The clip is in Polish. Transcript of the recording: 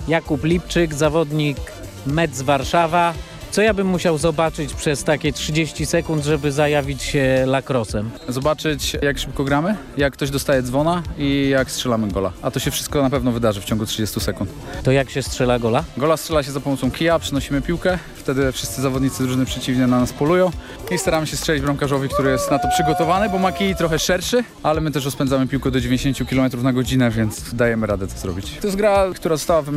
Jakub Lipczyk, zawodnik Metz Warszawa. Co ja bym musiał zobaczyć przez takie 30 sekund, żeby zajawić się lacrossem? Zobaczyć, jak szybko gramy, jak ktoś dostaje dzwona i jak strzelamy gola. A to się wszystko na pewno wydarzy w ciągu 30 sekund. To jak się strzela gola? Gola strzela się za pomocą kija, przynosimy piłkę, wtedy wszyscy zawodnicy drużyny przeciwnej na nas polują i staramy się strzelić bramkarzowi, który jest na to przygotowany, bo ma kij trochę szerszy, ale my też rozpędzamy piłkę do 90 km/h, więc dajemy radę to zrobić. To jest gra, która została